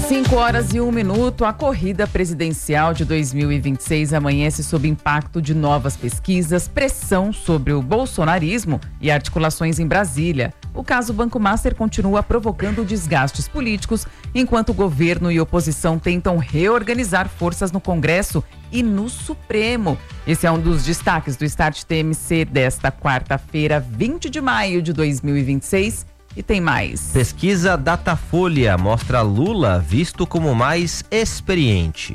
5h01. A corrida presidencial de 2026 amanhece sob impacto de novas pesquisas, pressão sobre o bolsonarismo e articulações em Brasília. O caso Banco Master continua provocando desgastes políticos, enquanto o governo e oposição tentam reorganizar forças no Congresso e no Supremo. Esse é um dos destaques do Start TMC desta quarta-feira, 20 de maio de 2026. E tem mais. Pesquisa Datafolha mostra Lula visto como mais experiente.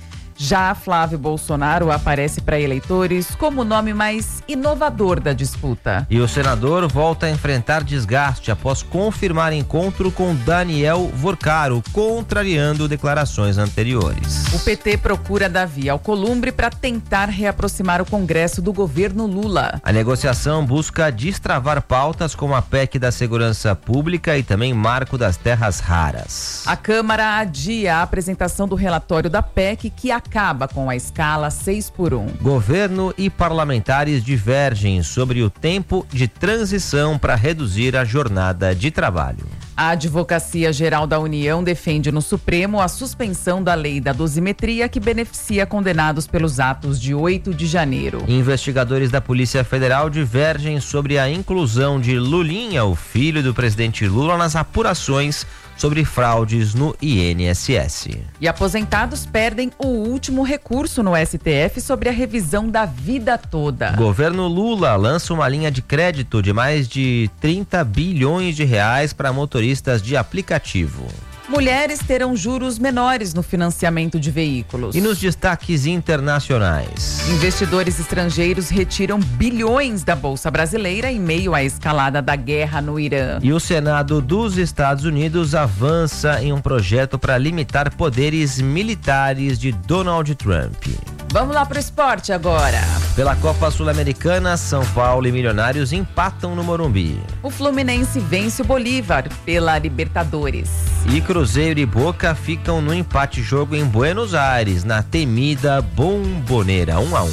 Já Flávio Bolsonaro aparece para eleitores como o nome mais inovador da disputa. E o senador volta a enfrentar desgaste após confirmar encontro com Daniel Vorcaro, contrariando declarações anteriores. O PT procura Davi Alcolumbre para tentar reaproximar o Congresso do governo Lula. A negociação busca destravar pautas como a PEC da Segurança Pública e também Marco das Terras Raras. A Câmara adia a apresentação do relatório da PEC que acaba com a escala 6x1. Governo e parlamentares divergem sobre o tempo de transição para reduzir a jornada de trabalho. A Advocacia Geral da União defende no Supremo a suspensão da lei da dosimetria que beneficia condenados pelos atos de 8 de janeiro. Investigadores da Polícia Federal divergem sobre a inclusão de Lulinha, o filho do presidente Lula, nas apurações sobre fraudes no INSS. E aposentados perdem o último recurso no STF sobre a revisão da vida toda. Governo Lula lança uma linha de crédito de mais de 30 bilhões de reais para motoristas de aplicativo. Mulheres terão juros menores no financiamento de veículos. E nos destaques internacionais, investidores estrangeiros retiram bilhões da Bolsa Brasileira em meio à escalada da guerra no Irã. E o Senado dos Estados Unidos avança em um projeto para limitar poderes militares de Donald Trump. Vamos lá pro esporte agora. Pela Copa Sul-Americana, São Paulo e Milionários empatam no Morumbi. O Fluminense vence o Bolívar pela Libertadores. E Cruzeiro e Boca ficam no empate-jogo em Buenos Aires, na temida Bombonera, 1-1.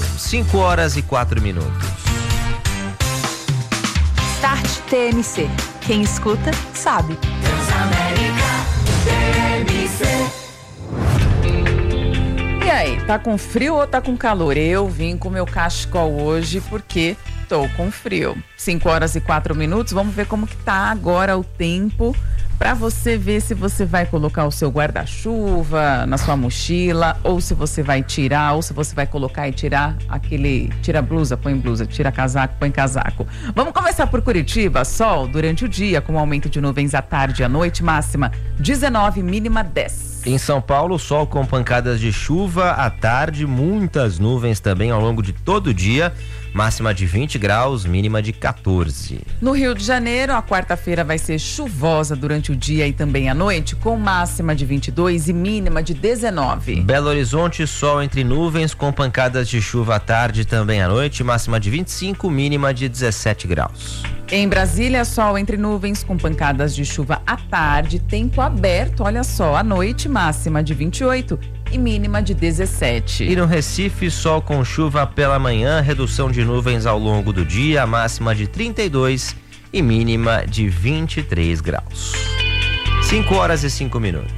5h04. Start TMC. Quem escuta, sabe. E aí, tá com frio ou tá com calor? Eu vim com meu cachecol hoje porque tô com frio. 5h04. Vamos ver como que tá agora o tempo para você ver se você vai colocar o seu guarda-chuva na sua mochila, ou se você vai tirar, ou se você vai colocar e tirar aquele tira blusa, põe blusa, tira casaco, põe casaco. Vamos começar por Curitiba. Sol durante o dia, com aumento de nuvens à tarde e à noite, máxima 19, mínima 10. Em São Paulo, sol com pancadas de chuva à tarde, muitas nuvens também ao longo de todo o dia, máxima de 20 graus, mínima de 14. No Rio de Janeiro, a quarta-feira vai ser chuvosa durante o dia e também à noite, com máxima de 22 e mínima de 19. Belo Horizonte, sol entre nuvens com pancadas de chuva à tarde e também à noite, máxima de 25, mínima de 17 graus. Em Brasília, sol entre nuvens com pancadas de chuva à tarde, tempo aberto, olha só, à noite, máxima de 28 e mínima de 17. E no Recife, sol com chuva pela manhã, redução de nuvens ao longo do dia, máxima de 32 e mínima de 23 graus. 5h05.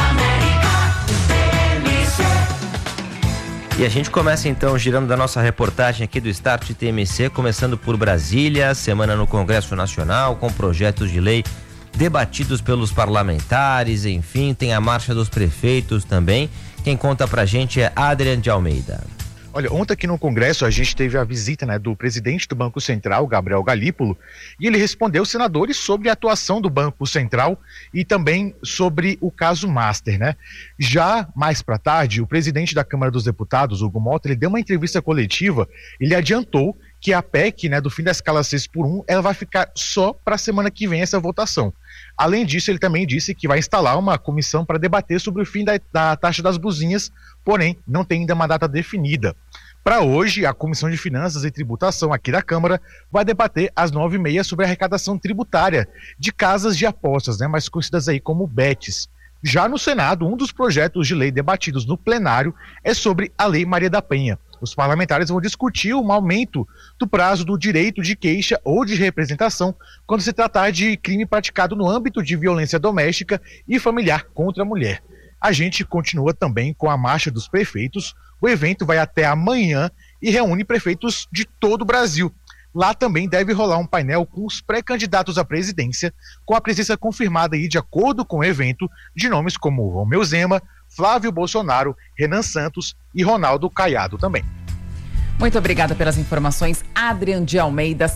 E a gente começa então girando da nossa reportagem aqui do Start TMC, começando por Brasília, semana no Congresso Nacional, com projetos de lei debatidos pelos parlamentares, enfim, tem a marcha dos prefeitos também. Quem conta pra gente é Adrian de Almeida. Olha, ontem aqui no Congresso a gente teve a visita, do presidente do Banco Central, Gabriel Galípolo, e ele respondeu aos senadores sobre a atuação do Banco Central e também sobre o caso Master, Já mais para tarde, o presidente da Câmara dos Deputados, Hugo Mota, ele deu uma entrevista coletiva, ele adiantou que a PEC, do fim da escala 6x1, ela vai ficar só para a semana que vem essa votação. Além disso, ele também disse que vai instalar uma comissão para debater sobre o fim da taxa das buzinhas, porém, não tem ainda uma data definida. Para hoje, a Comissão de Finanças e Tributação aqui da Câmara vai debater às 9h30 sobre a arrecadação tributária de casas de apostas, mais conhecidas aí como bets. Já no Senado, um dos projetos de lei debatidos no plenário é sobre a Lei Maria da Penha. Os parlamentares vão discutir um aumento do prazo do direito de queixa ou de representação quando se tratar de crime praticado no âmbito de violência doméstica e familiar contra a mulher. a gente continua também com a Marcha dos Prefeitos. O evento vai até amanhã e reúne prefeitos de todo o Brasil. Lá também deve rolar um painel com os pré-candidatos à presidência, com a presença confirmada aí, de acordo com o evento, de nomes como Romeu Zema, Flávio Bolsonaro, Renan Santos e Ronaldo Caiado também. Muito obrigada pelas informações, Adrian de Almeida.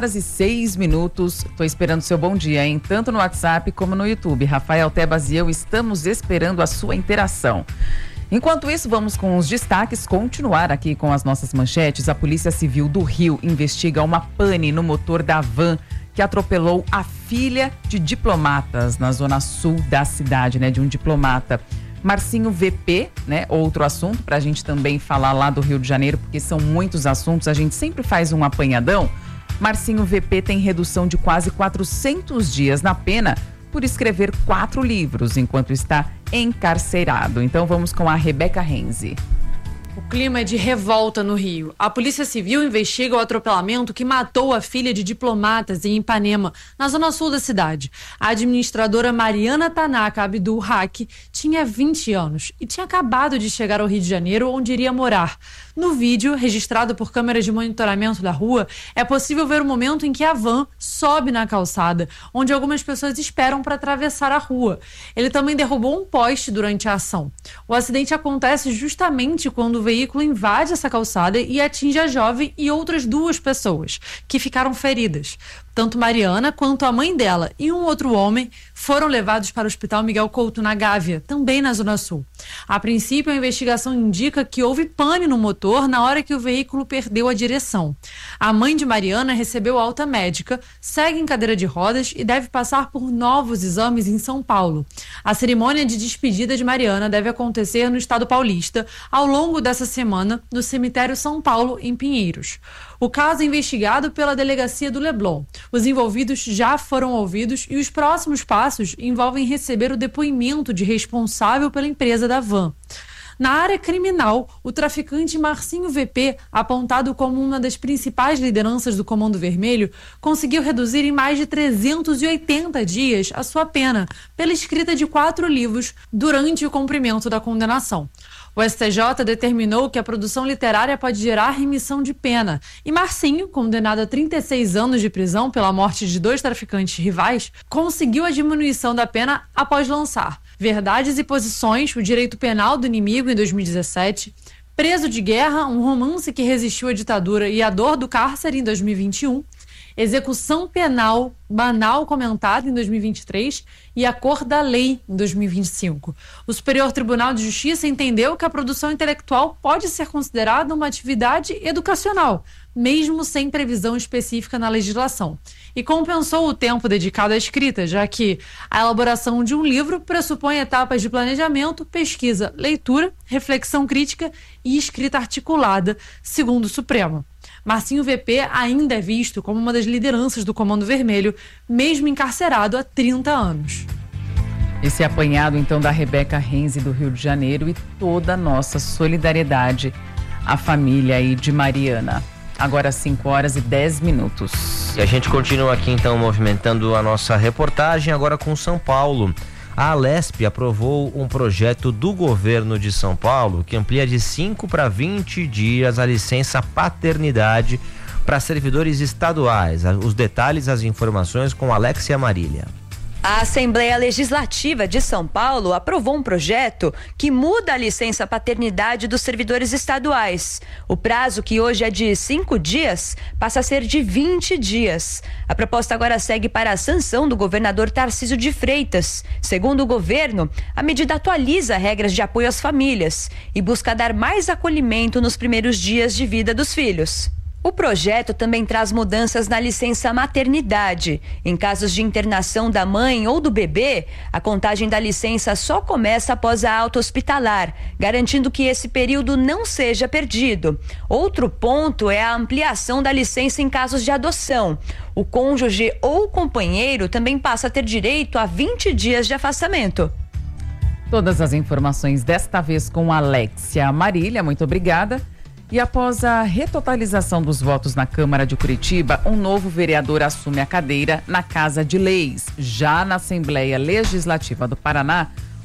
5h06. Estou esperando seu bom dia, hein? Tanto no WhatsApp como no YouTube. Rafael Tebas e eu estamos esperando a sua interação. Enquanto isso, vamos com os destaques, continuar aqui com as nossas manchetes. A Polícia Civil do Rio investiga uma pane no motor da van que atropelou a filha de diplomatas na zona sul da cidade, né? De um diplomata. Marcinho VP, né? Outro assunto para a gente também falar lá do Rio de Janeiro, porque são muitos assuntos, a gente sempre faz um apanhadão. Marcinho VP tem redução de quase 400 dias na pena por escrever 4 livros, enquanto está encarcerado. Então vamos com a Rebeca Renzi. O clima é de revolta no Rio. A Polícia Civil investiga o atropelamento que matou a filha de diplomatas em Ipanema, na zona sul da cidade. A administradora Mariana Tanaka Abdul Haq tinha 20 anos e tinha acabado de chegar ao Rio de Janeiro, onde iria morar. No vídeo, registrado por câmeras de monitoramento da rua, é possível ver o momento em que a van sobe na calçada, onde algumas pessoas esperam para atravessar a rua. Ele também derrubou um poste durante a ação. O acidente acontece justamente quando o veículo invade essa calçada e atinge a jovem e outras 2 pessoas, que ficaram feridas. Tanto Mariana quanto a mãe dela e um outro homem foram levados para o Hospital Miguel Couto, na Gávea, também na Zona Sul. A princípio, a investigação indica que houve pane no motor na hora que o veículo perdeu a direção. A mãe de Mariana recebeu alta médica, segue em cadeira de rodas e deve passar por novos exames em São Paulo. A cerimônia de despedida de Mariana deve acontecer no estado paulista ao longo dessa semana, no cemitério São Paulo, em Pinheiros. O caso é investigado pela delegacia do Leblon. Os envolvidos já foram ouvidos e os próximos passos envolvem receber o depoimento de responsável pela empresa da van. Na área criminal, o traficante Marcinho VP, apontado como uma das principais lideranças do Comando Vermelho, conseguiu reduzir em mais de 380 dias a sua pena pela escrita de 4 livros durante o cumprimento da condenação. O STJ determinou que a produção literária pode gerar remissão de pena e Marcinho, condenado a 36 anos de prisão pela morte de 2 traficantes rivais, conseguiu a diminuição da pena após lançar Verdades e Posições, o Direito Penal do Inimigo, em 2017, Preso de Guerra, um romance que resistiu à ditadura e à dor do cárcere, em 2021, Execução Penal Banal comentada, em 2023, e A Cor da Lei, em 2025. O Superior Tribunal de Justiça entendeu que a produção intelectual pode ser considerada uma atividade educacional, mesmo sem previsão específica na legislação, e compensou o tempo dedicado à escrita, já que a elaboração de um livro pressupõe etapas de planejamento, pesquisa, leitura, reflexão crítica e escrita articulada, segundo o Supremo. Marcinho VP ainda é visto como uma das lideranças do Comando Vermelho, mesmo encarcerado há 30 anos. Esse apanhado, então, da Rebeca Renzi, do Rio de Janeiro, e toda a nossa solidariedade à família aí de Mariana. Agora 5h10. E a gente continua aqui, então, movimentando a nossa reportagem, agora com São Paulo. A Alesp aprovou um projeto do governo de São Paulo que amplia de 5 para 20 dias a licença paternidade para servidores estaduais. Os detalhes, as informações com Alexia Marília. A Assembleia Legislativa de São Paulo aprovou um projeto que muda a licença paternidade dos servidores estaduais. O prazo, que hoje é de 5 dias, passa a ser de 20 dias. A proposta agora segue para a sanção do governador Tarcísio de Freitas. Segundo o governo, a medida atualiza regras de apoio às famílias e busca dar mais acolhimento nos primeiros dias de vida dos filhos. O projeto também traz mudanças na licença maternidade. Em casos de internação da mãe ou do bebê, a contagem da licença só começa após a alta hospitalar, garantindo que esse período não seja perdido. Outro ponto é a ampliação da licença em casos de adoção. O cônjuge ou companheiro também passa a ter direito a 20 dias de afastamento. Todas as informações desta vez com Alexia Marília, muito obrigada. E após a retotalização dos votos na Câmara de Curitiba, um novo vereador assume a cadeira na Casa de Leis. Já na Assembleia Legislativa do Paraná,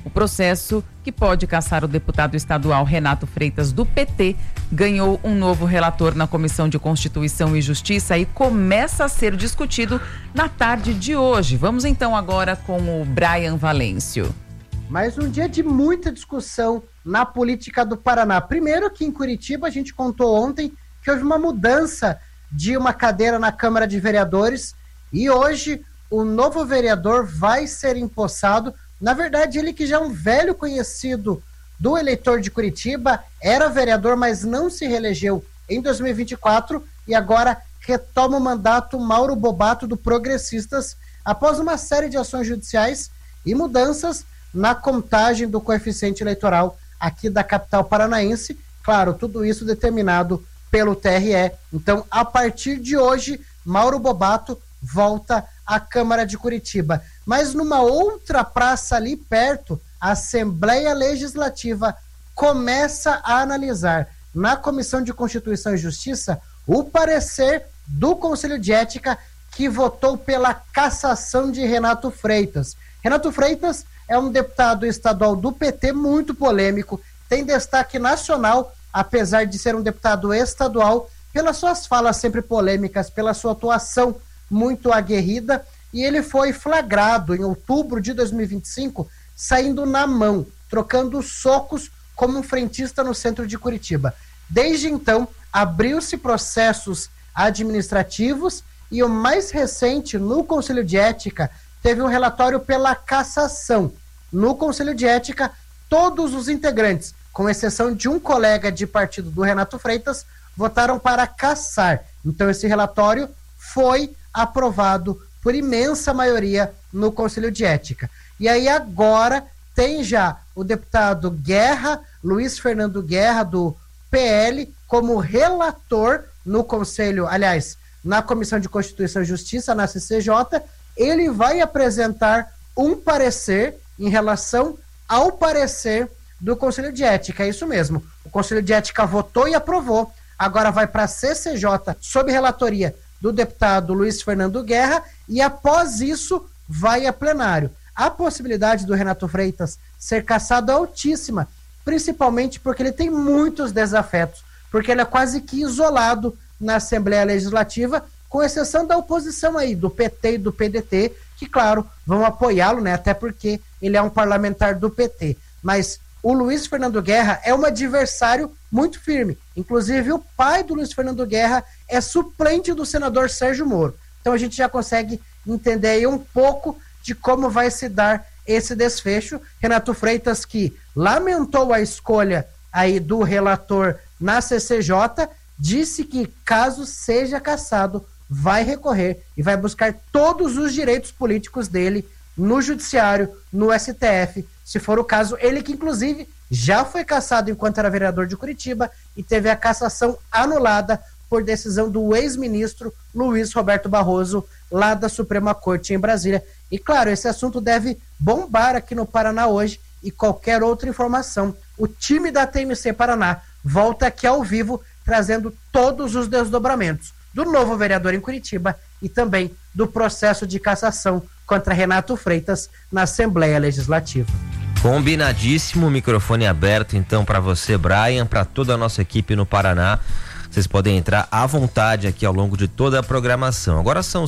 O processo, que pode caçar o deputado estadual Renato Freitas, do PT, ganhou um novo relator na Comissão de Constituição e Justiça e começa a ser discutido na tarde de hoje. Vamos então agora com o Brian Valêncio. Mais um dia de muita discussão na política do Paraná. Primeiro que em Curitiba, a gente contou ontem que houve uma mudança de uma cadeira na Câmara de Vereadores e hoje o novo vereador vai ser empossado. Na verdade, ele que já é um velho conhecido do eleitor de Curitiba, era vereador, mas não se reelegeu em 2024 e agora retoma o mandato Mauro Bobato, do Progressistas, após uma série de ações judiciais e mudanças na contagem do coeficiente eleitoral aqui da capital paranaense. Claro, tudo isso determinado pelo TRE. Então, a partir de hoje, Mauro Bobato volta à Câmara de Curitiba. Mas numa outra praça ali perto, a Assembleia Legislativa começa a analisar na Comissão de Constituição e Justiça o parecer do Conselho de Ética que votou pela cassação de Renato Freitas. Renato Freitas é um deputado estadual do PT muito polêmico, tem destaque nacional, apesar de ser um deputado estadual, pelas suas falas sempre polêmicas, pela sua atuação muito aguerrida, e ele foi flagrado em outubro de 2025, saindo na mão, trocando socos como um frentista no centro de Curitiba. Desde então, abriu-se processos administrativos e o mais recente, no Conselho de Ética, teve um relatório pela cassação. No Conselho de Ética, todos os integrantes, com exceção de um colega de partido do Renato Freitas, votaram para cassar. Então esse relatório foi aprovado por imensa maioria no Conselho de Ética. E aí agora tem já o deputado Guerra, Luiz Fernando Guerra, do PL, como relator no Conselho, aliás, na Comissão de Constituição e Justiça, na CCJ. Ele vai apresentar um parecer em relação ao parecer do Conselho de Ética. É isso mesmo. O Conselho de Ética votou e aprovou. Agora vai para a CCJ, sob relatoria do deputado Luiz Fernando Guerra, e após isso vai a plenário. A possibilidade do Renato Freitas ser cassado é altíssima, principalmente porque ele tem muitos desafetos, porque ele é quase que isolado na Assembleia Legislativa, com exceção da oposição aí, do PT e do PDT, que, claro, vão apoiá-lo, né? Até porque ele é um parlamentar do PT. Mas o Luiz Fernando Guerra é um adversário muito firme. Inclusive, o pai do Luiz Fernando Guerra é suplente do senador Sérgio Moro. Então a gente já consegue entender aí um pouco de como vai se dar esse desfecho. Renato Freitas, que lamentou a escolha aí do relator na CCJ, disse que, caso seja cassado, vai recorrer e vai buscar todos os direitos políticos dele no Judiciário, no STF, se for o caso. Ele que, inclusive, já foi cassado enquanto era vereador de Curitiba e teve a cassação anulada por decisão do ex-ministro Luiz Roberto Barroso, lá da Suprema Corte em Brasília. E, claro, esse assunto deve bombar aqui no Paraná hoje, e qualquer outra informação, o time da TMC Paraná volta aqui ao vivo, trazendo todos os desdobramentos do novo vereador em Curitiba e também do processo de cassação contra Renato Freitas na Assembleia Legislativa. Combinadíssimo, microfone aberto então para você, Brian, para toda a nossa equipe no Paraná. Vocês podem entrar à vontade aqui ao longo de toda a programação. Agora são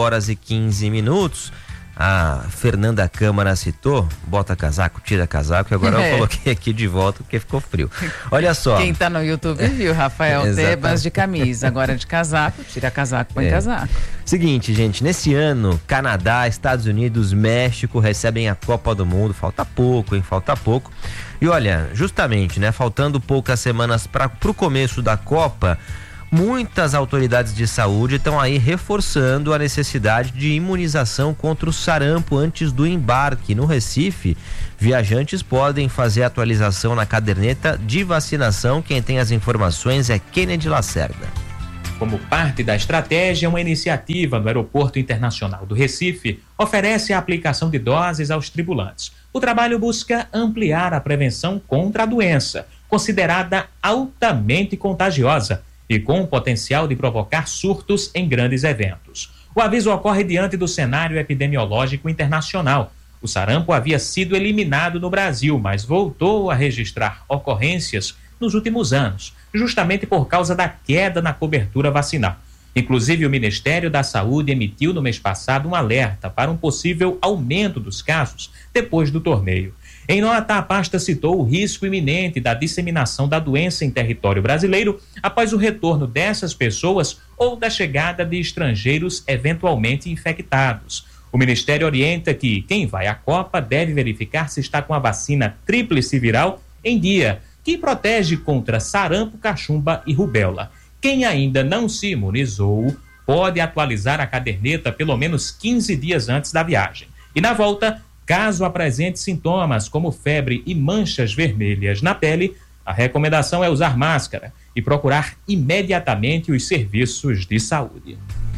5h15. A Fernanda Câmara citou, bota casaco, tira casaco, e agora eu coloquei aqui de volta porque ficou frio. Olha só. Quem tá no YouTube viu, Rafael Tebas de camisa, agora de casaco, tira casaco, põe casaco. Seguinte, gente, nesse ano, Canadá, Estados Unidos, México recebem a Copa do Mundo. Falta pouco, hein? Falta pouco. E olha, justamente, né, faltando poucas semanas pro começo da Copa, muitas autoridades de saúde estão aí reforçando a necessidade de imunização contra o sarampo antes do embarque. No Recife, viajantes podem fazer atualização na caderneta de vacinação. Quem tem as informações é Kennedy Lacerda. Como parte da estratégia, uma iniciativa no Aeroporto Internacional do Recife oferece a aplicação de doses aos tripulantes. O trabalho busca ampliar a prevenção contra a doença, considerada altamente contagiosa e com o potencial de provocar surtos em grandes eventos. O aviso ocorre diante do cenário epidemiológico internacional, O sarampo havia sido eliminado no Brasil, mas voltou a registrar ocorrências nos últimos anos, justamente por causa da queda na cobertura vacinal. Inclusive, o Ministério da Saúde emitiu no mês passado um alerta para um possível aumento dos casos depois do torneio. Em nota, a pasta citou o risco iminente da disseminação da doença em território brasileiro após o retorno dessas pessoas ou da chegada de estrangeiros eventualmente infectados. O Ministério orienta que quem vai à Copa deve verificar se está com a vacina tríplice viral em dia, que protege contra sarampo, cachumba e rubéola. Quem ainda não se imunizou pode atualizar a caderneta pelo menos 15 dias antes da viagem. E na volta, caso apresente sintomas como febre e manchas vermelhas na pele, a recomendação é usar máscara e procurar imediatamente os serviços de saúde.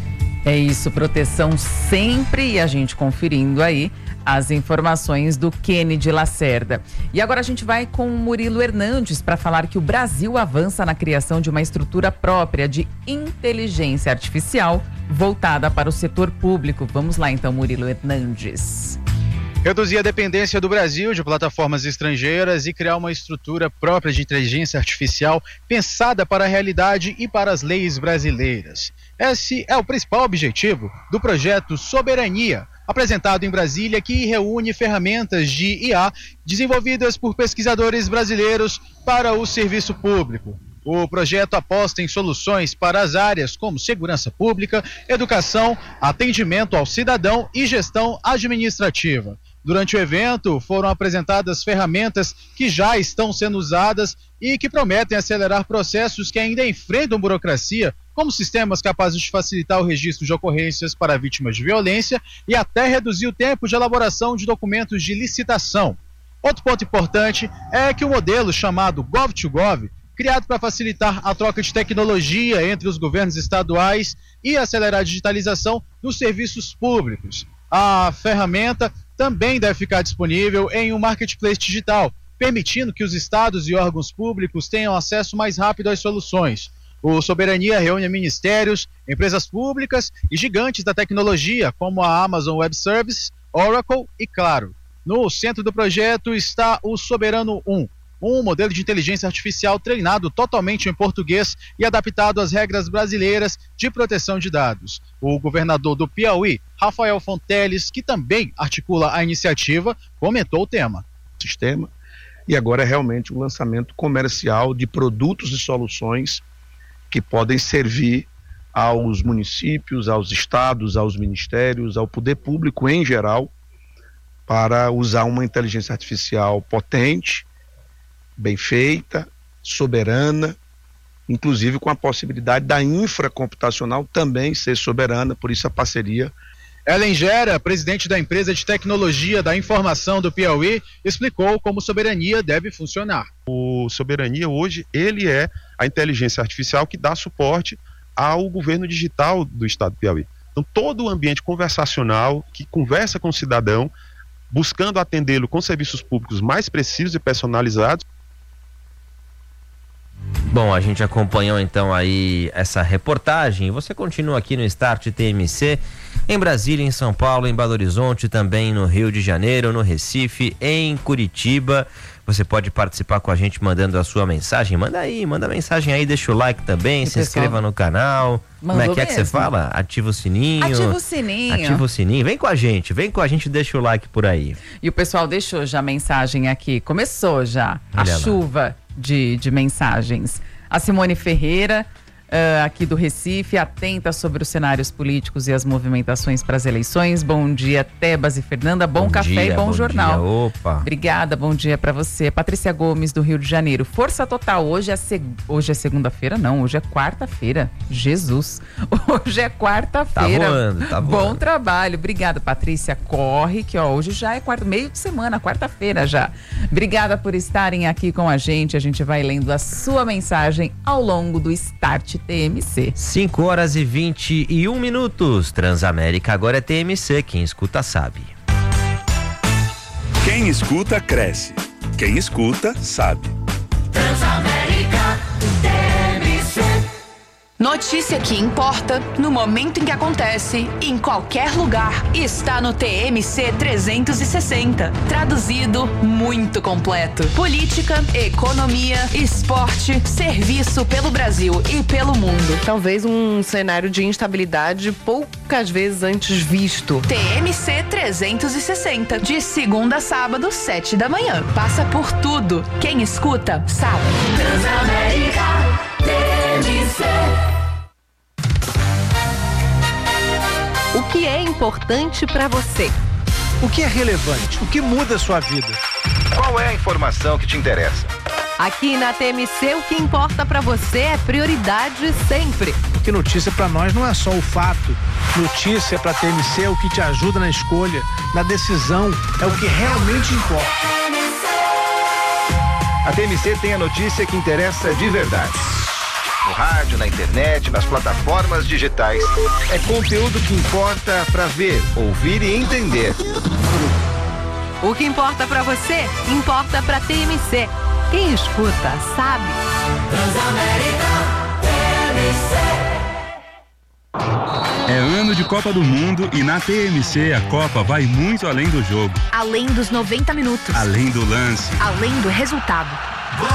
É isso, proteção sempre, e a gente conferindo aí as informações do Kennedy Lacerda. E agora a gente vai com o Murilo Hernandes para falar que o Brasil avança na criação de uma estrutura própria de inteligência artificial voltada para o setor público. Vamos lá então, Murilo Hernandes. Reduzir a dependência do Brasil de plataformas estrangeiras e criar uma estrutura própria de inteligência artificial pensada para a realidade e para as leis brasileiras. Esse é o principal objetivo do projeto Soberania, apresentado em Brasília, que reúne ferramentas de IA desenvolvidas por pesquisadores brasileiros para o serviço público. O projeto aposta em soluções para as áreas como segurança pública, educação, atendimento ao cidadão e gestão administrativa. Durante o evento, foram apresentadas ferramentas que já estão sendo usadas e que prometem acelerar processos que ainda enfrentam burocracia, como sistemas capazes de facilitar o registro de ocorrências para vítimas de violência e até reduzir o tempo de elaboração de documentos de licitação. Outro ponto importante é que o modelo chamado Gov2Gov, criado para facilitar a troca de tecnologia entre os governos estaduais e acelerar a digitalização dos serviços públicos. A ferramenta também deve ficar disponível em um marketplace digital, permitindo que os estados e órgãos públicos tenham acesso mais rápido às soluções. O Soberania reúne ministérios, empresas públicas e gigantes da tecnologia, como a Amazon Web Services, Oracle e Claro. No centro do projeto está o Soberano 1, um modelo de inteligência artificial treinado totalmente em português e adaptado às regras brasileiras de proteção de dados. O governador do Piauí, Rafael Fonteles, que também articula a iniciativa, comentou o tema. Sistema, e agora é realmente um lançamento comercial de produtos e soluções que podem servir aos municípios, aos estados, aos ministérios, ao poder público em geral, para usar uma inteligência artificial potente, bem feita, soberana, inclusive com a possibilidade da infracomputacional também ser soberana, por isso a parceria. Ellen Gera, presidente da empresa de tecnologia da informação do Piauí, explicou como Soberania deve funcionar. O Soberania hoje, ele é a inteligência artificial que dá suporte ao governo digital do estado do Piauí. Então todo o ambiente conversacional que conversa com o cidadão, buscando atendê-lo com serviços públicos mais precisos e personalizados. Bom, a gente acompanhou então aí essa reportagem. Você continua aqui no Start TMC, em Brasília, em São Paulo, em Belo Horizonte, também no Rio de Janeiro, no Recife, em Curitiba. Você pode participar com a gente mandando a sua mensagem. Manda mensagem aí, deixa o like também, se inscreva no canal. Como é que você fala? Ativa o sininho. Ativa o sininho. Ativa o sininho. Vem com a gente, deixa o like por aí. E o pessoal deixou já mensagem aqui. Começou já a chuva de mensagens. A Simone Ferreira, aqui do Recife, atenta sobre os cenários políticos e as movimentações para as eleições. Bom dia, Tebas e Fernanda. Bom café e bom jornal. Dia, opa. Obrigada, bom dia para você. Patrícia Gomes, do Rio de Janeiro. Força total. Hoje é segunda-feira? Não, hoje é quarta-feira. Jesus. Hoje é quarta-feira. Tá voando. Bom trabalho. Obrigada, Patrícia. Corre, que hoje já é meio de semana, quarta-feira já. Obrigada por estarem aqui com a gente. A gente vai lendo a sua mensagem ao longo do Start TMC. 5h21. Transamérica agora é TMC. Quem escuta sabe. Quem escuta cresce. Quem escuta sabe. Transamérica TMC. Notícia que importa no momento em que acontece, em qualquer lugar, está no TMC 360. Traduzido, muito completo. Política, economia, esporte, serviço pelo Brasil e pelo mundo. Talvez um cenário de instabilidade poucas vezes antes visto. TMC 360. De segunda a sábado, 7 da manhã. Passa por tudo. Quem escuta, sabe. Transamérica TMC. O que é importante para você? O que é relevante? O que muda a sua vida? Qual é a informação que te interessa? Aqui na TMC, o que importa para você é prioridade sempre. Porque notícia para nós não é só o fato. Notícia para a TMC é o que te ajuda na escolha, na decisão, é o que realmente importa. A TMC tem a notícia que interessa de verdade. No rádio, na internet, nas plataformas digitais. É conteúdo que importa para ver, ouvir e entender. O que importa para você, importa para TMC. Quem escuta, sabe. Transamérica TMC. É ano de Copa do Mundo e na TMC a Copa vai muito além do jogo. Além dos 90 minutos. Além do lance. Além do resultado.